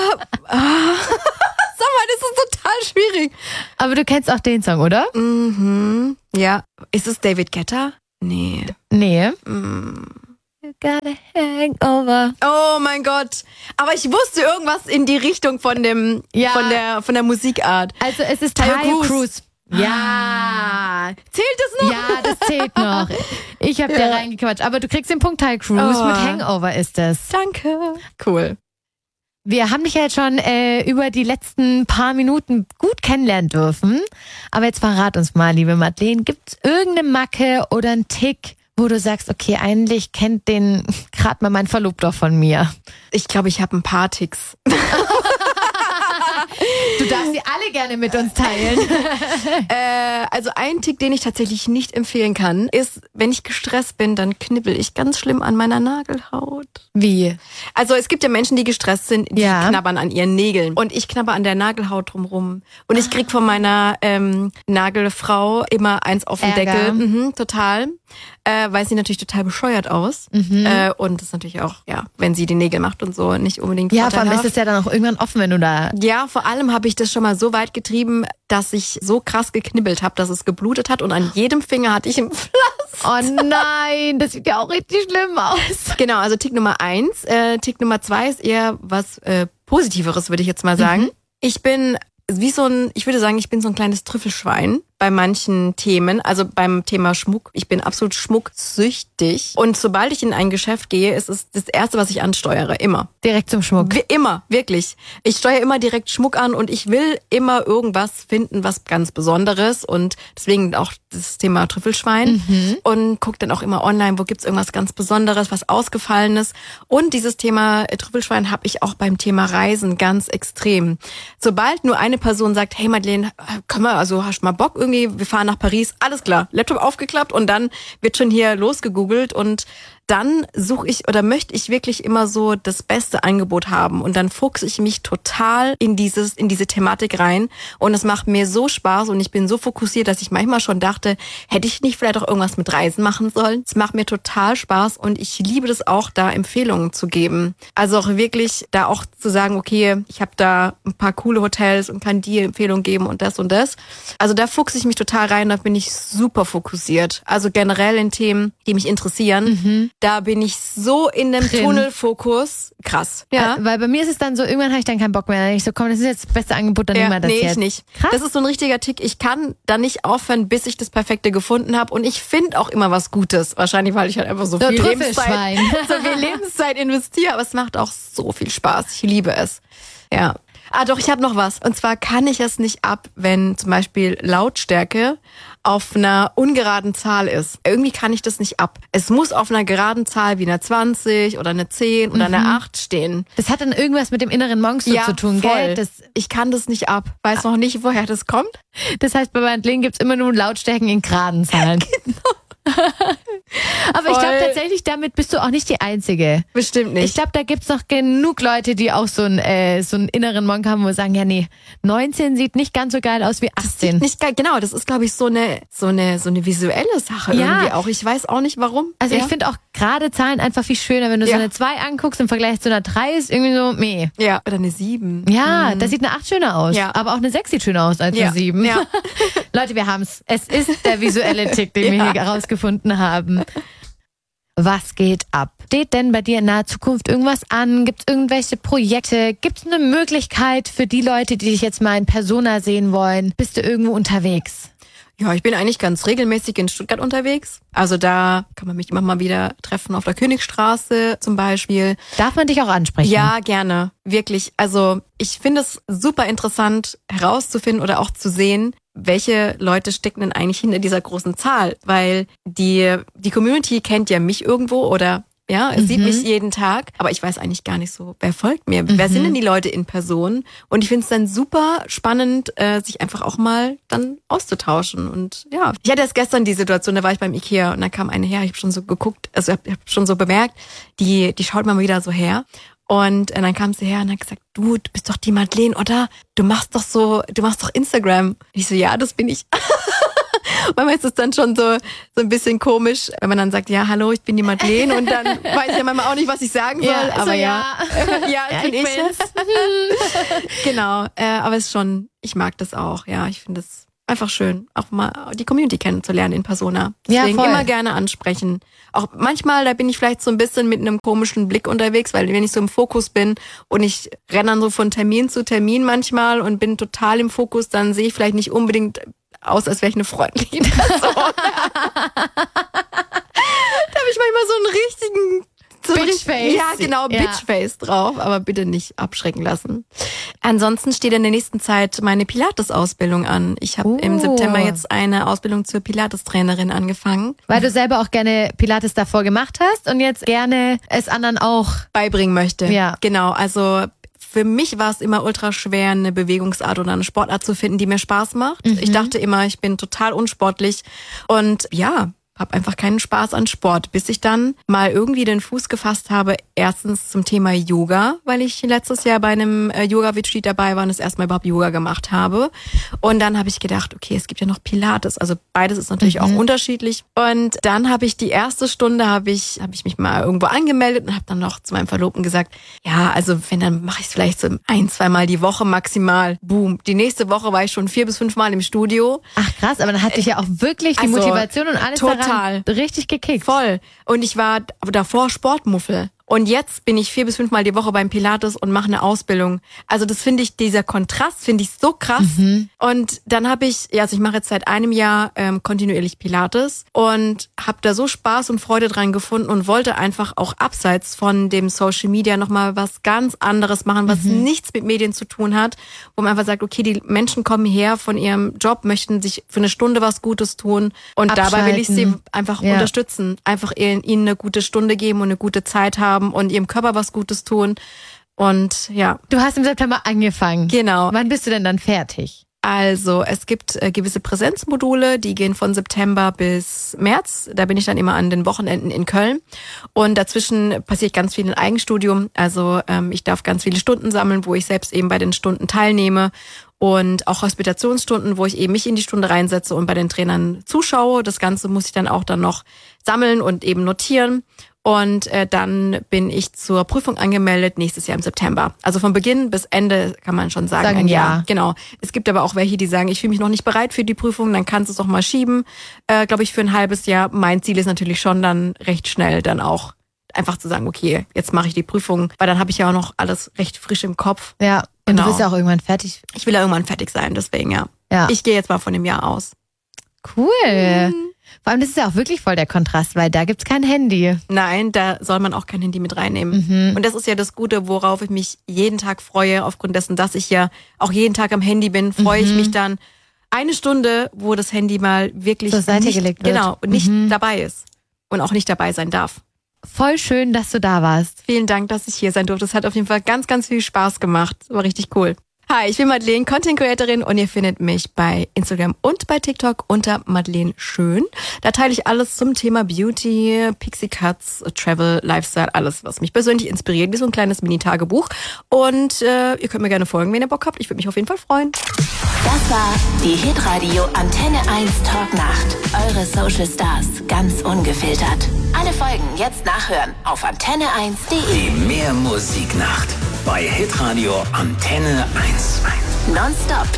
Sag mal, das ist total schwierig. Aber du kennst auch den Song, oder? Mhm. Ja. Ist es David Guetta? Nee. Nee. You got a hangover. Oh mein Gott. Aber ich wusste irgendwas in die Richtung von dem, von der Musikart. Also es ist Tayo Tayo Cruz. Cruz. Ja. Zählt das noch? Ja, das zählt noch. Ich habe dir reingequatscht. Aber du kriegst den Punkt, Tayo Cruz. Mit Hangover ist es. Danke. Cool. Wir haben dich ja jetzt schon über die letzten paar Minuten gut kennenlernen dürfen. Aber jetzt verrat uns mal, liebe Madeleine, gibt's irgendeine Macke oder einen Tick, wo du sagst, okay, eigentlich kennt den gerade mal mein Verlobter von mir? Ich glaube, ich habe ein paar Ticks. Du darfst sie alle gerne mit uns teilen. Also ein Tick, den ich tatsächlich nicht empfehlen kann, ist, wenn ich gestresst bin, dann knibbel ich ganz schlimm an meiner Nagelhaut. Wie? Also es gibt ja Menschen, die gestresst sind, die knabbern an ihren Nägeln. Und ich knabber an der Nagelhaut drumrum. Und ich krieg von meiner Nagelfrau immer eins auf den Ärger. Deckel. Mhm, total. Weil sie natürlich total bescheuert aus. Und das ist natürlich auch, wenn sie die Nägel macht und so, nicht unbedingt Ja, vor allem ist vorteilhaft. es ja dann auch irgendwann offen, wenn du da... Ja, vor allem habe ich das schon mal so weit getrieben, dass ich so krass geknibbelt habe, dass es geblutet hat und an jedem Finger hatte ich ein Pflaster. Oh nein, das sieht ja auch richtig schlimm aus. Genau, also Tick Nummer 1. Tick Nummer 2 ist eher was Positiveres, würde ich jetzt mal sagen. Ich bin ich würde sagen, ich bin so ein kleines Trüffelschwein bei manchen Themen, also beim Thema Schmuck. Ich bin absolut schmucksüchtig. Und sobald ich in ein Geschäft gehe, ist es das Erste, was ich ansteuere, immer. Direkt zum Schmuck. Immer, wirklich. Ich steuere immer direkt Schmuck an und ich will immer irgendwas finden, was ganz Besonderes. Und deswegen auch das Thema Trüffelschwein. Und gucke dann auch immer online, wo gibt's irgendwas ganz Besonderes, was Ausgefallenes. Und dieses Thema Trüffelschwein habe ich auch beim Thema Reisen ganz extrem. Sobald nur eine Person sagt, hey Madeleine, hast du mal Bock irgendwie, wir fahren nach Paris, alles klar, Laptop aufgeklappt und dann wird schon hier losgegoogelt und dann möchte ich wirklich immer so das beste Angebot haben und dann fuchse ich mich total in diese Thematik rein und es macht mir so Spaß und ich bin so fokussiert, dass ich manchmal schon dachte, hätte ich nicht vielleicht auch irgendwas mit Reisen machen sollen? Es macht mir total Spaß und ich liebe das auch, da Empfehlungen zu geben. Also auch wirklich da auch zu sagen, okay, ich habe da ein paar coole Hotels und kann die Empfehlung geben und das und das. Also da fuchse ich mich total rein, da bin ich super fokussiert. Also generell in Themen, die mich interessieren. Da bin ich so in dem Tunnelfokus. Krass. Ja. Weil bei mir ist es dann so, irgendwann habe ich dann keinen Bock mehr. Ich so, komm, das ist jetzt das beste Angebot, dann nehmen wir das jetzt. Nee, ich nicht. Krass. Das ist so ein richtiger Tick. Ich kann da nicht aufhören, bis ich das Perfekte gefunden habe. Und ich finde auch immer was Gutes. Wahrscheinlich, weil ich halt einfach so viel Lebenszeit investiere. Aber es macht auch so viel Spaß. Ich liebe es. Ja. Doch, ich habe noch was. Und zwar kann ich es nicht ab, wenn zum Beispiel Lautstärke auf einer ungeraden Zahl ist. Irgendwie kann ich das nicht ab. Es muss auf einer geraden Zahl wie einer 20 oder einer 10 oder einer 8 stehen. Das hat dann irgendwas mit dem inneren Monster zu tun, voll. gell? Ich kann das nicht ab. Weiß noch nicht, woher das kommt. Das heißt, bei Madeleine gibt's immer nur Lautstärken in geraden Zahlen. Genau. Aber ich glaube tatsächlich, damit bist du auch nicht die Einzige. Bestimmt nicht. Ich glaube, da gibt's noch genug Leute, die auch so einen inneren Monk haben, wo sie sagen, ja nee, 19 sieht nicht ganz so geil aus wie 18. Das sieht nicht geil. Genau, das ist, glaube ich, so eine visuelle Sache irgendwie auch. Ich weiß auch nicht, warum. Also ich finde auch gerade Zahlen einfach viel schöner, wenn du so eine 2 anguckst im Vergleich zu einer 3 ist irgendwie so, meh. Ja, oder eine 7. Ja, da sieht eine 8 schöner aus. Ja. Aber auch eine 6 sieht schöner aus als eine 7. Ja. Leute, wir haben's. Es ist der visuelle Tick, den wir hier herausgefunden haben. Was geht ab? Steht denn bei dir in naher Zukunft irgendwas an? Gibt es irgendwelche Projekte? Gibt es eine Möglichkeit für die Leute, die dich jetzt mal in Persona sehen wollen? Bist du irgendwo unterwegs? Ja, ich bin eigentlich ganz regelmäßig in Stuttgart unterwegs. Also da kann man mich immer mal wieder treffen, auf der Königstraße zum Beispiel. Darf man dich auch ansprechen? Ja, gerne. Wirklich. Also ich finde es super interessant herauszufinden oder auch zu sehen, welche Leute stecken denn eigentlich hinter dieser großen Zahl? Weil die Community kennt ja mich irgendwo oder es sieht mich jeden Tag, aber ich weiß eigentlich gar nicht so, wer folgt mir? Wer sind denn die Leute in Person? Und ich finde es dann super spannend, sich einfach auch mal dann auszutauschen. Und ja, ich hatte erst gestern die Situation, da war ich beim Ikea und da kam eine her, ich habe schon so geguckt, also ich hab schon so bemerkt, die schaut mal wieder so her. Und dann kam sie her und hat gesagt, du bist doch die Madeleine, oder? Du machst doch Instagram. Ich so, ja, das bin ich. Manchmal ist es dann schon so ein bisschen komisch, wenn man dann sagt, ja, hallo, ich bin die Madeleine und dann weiß ich ja manchmal auch nicht, was ich sagen soll. Ja, aber so, ja, ja, bin ich. Genau, aber es ist schon, ich mag das auch, ja, ich finde es einfach schön, auch mal die Community kennenzulernen in Persona. Deswegen immer gerne ansprechen. Auch manchmal, da bin ich vielleicht so ein bisschen mit einem komischen Blick unterwegs, weil wenn ich so im Fokus bin und ich renne dann so von Termin zu Termin manchmal und bin total im Fokus, dann sehe ich vielleicht nicht unbedingt aus, als wäre ich eine freundliche Person. Da habe ich manchmal so einen richtigen Bitchface. Ja, genau, Bitchface drauf, aber bitte nicht abschrecken lassen. Ansonsten steht in der nächsten Zeit meine Pilates-Ausbildung an. Ich habe im September jetzt eine Ausbildung zur Pilates-Trainerin angefangen. Weil du selber auch gerne Pilates davor gemacht hast und jetzt gerne es anderen auch beibringen möchte. Ja. Genau, also für mich war es immer ultra schwer, eine Bewegungsart oder eine Sportart zu finden, die mir Spaß macht. Ich dachte immer, ich bin total unsportlich und ja, habe einfach keinen Spaß an Sport, bis ich dann mal irgendwie den Fuß gefasst habe, erstens zum Thema Yoga, weil ich letztes Jahr bei einem Yoga-Retreat dabei war und das erste Mal überhaupt Yoga gemacht habe. Und dann habe ich gedacht, okay, es gibt ja noch Pilates, also beides ist natürlich auch unterschiedlich. Und dann habe ich die erste Stunde, habe ich mich mal irgendwo angemeldet und habe dann noch zu meinem Verlobten gesagt, ja, also wenn, dann mache ich es vielleicht so 1-2 Mal die Woche maximal. Boom. Die nächste Woche war ich schon 4 bis 5 Mal im Studio. Ach krass, aber dann hat dich ja auch wirklich die Motivation und alles daran richtig gekickt. Voll. Und ich war davor Sportmuffel. Und jetzt bin ich 4 bis 5 Mal die Woche beim Pilates und mache eine Ausbildung. Also das finde ich, dieser Kontrast finde ich so krass. Und dann habe ich, also ich mache jetzt seit einem Jahr kontinuierlich Pilates und habe da so Spaß und Freude dran gefunden und wollte einfach auch abseits von dem Social Media nochmal was ganz anderes machen, was nichts mit Medien zu tun hat, wo man einfach sagt, okay, die Menschen kommen her von ihrem Job, möchten sich für eine Stunde was Gutes tun und dabei will ich sie einfach unterstützen, einfach ihnen eine gute Stunde geben und eine gute Zeit haben und ihrem Körper was Gutes tun. Und ja. Du hast im September angefangen. Genau. Wann bist du denn dann fertig? Also es gibt gewisse Präsenzmodule, die gehen von September bis März. Da bin ich dann immer an den Wochenenden in Köln. Und dazwischen passiert ganz viel in Eigenstudium. Also ich darf ganz viele Stunden sammeln, wo ich selbst eben bei den Stunden teilnehme. Und auch Hospitationsstunden, wo ich eben mich in die Stunde reinsetze und bei den Trainern zuschaue. Das Ganze muss ich dann auch noch sammeln und eben notieren. Und dann bin ich zur Prüfung angemeldet nächstes Jahr im September. Also von Beginn bis Ende kann man schon sagen ein Jahr. Genau. Es gibt aber auch welche, die sagen, ich fühle mich noch nicht bereit für die Prüfung, dann kannst du es doch mal schieben, glaube ich, für ein halbes Jahr. Mein Ziel ist natürlich schon dann recht schnell dann auch einfach zu sagen, okay, jetzt mache ich die Prüfung, weil dann habe ich ja auch noch alles recht frisch im Kopf. Ja, und du bist ja auch irgendwann fertig. Ich will ja irgendwann fertig sein, deswegen ja. Ich gehe jetzt mal von dem Jahr aus. Cool. Vor allem, das ist ja auch wirklich voll der Kontrast, weil da gibt's kein Handy. Nein, da soll man auch kein Handy mit reinnehmen. Und das ist ja das Gute, worauf ich mich jeden Tag freue. Aufgrund dessen, dass ich ja auch jeden Tag am Handy bin, freue ich mich dann eine Stunde, wo das Handy mal wirklich zur Seite gelegt wird. Genau, und nicht dabei ist. Und auch nicht dabei sein darf. Voll schön, dass du da warst. Vielen Dank, dass ich hier sein durfte. Es hat auf jeden Fall ganz, ganz viel Spaß gemacht. War richtig cool. Hi, ich bin Madeleine, Content Creatorin und ihr findet mich bei Instagram und bei TikTok unter Madeleine Schön. Da teile ich alles zum Thema Beauty, Pixie Cuts, Travel, Lifestyle, alles, was mich persönlich inspiriert, wie so ein kleines Mini-Tagebuch. Und ihr könnt mir gerne folgen, wenn ihr Bock habt. Ich würde mich auf jeden Fall freuen. Das war die Hitradio Antenne 1 Talknacht. Eure Social Stars, ganz ungefiltert. Alle Folgen jetzt nachhören auf antenne1.de. Die Mehr Musiknacht bei Hitradio Antenne 1. Nonstop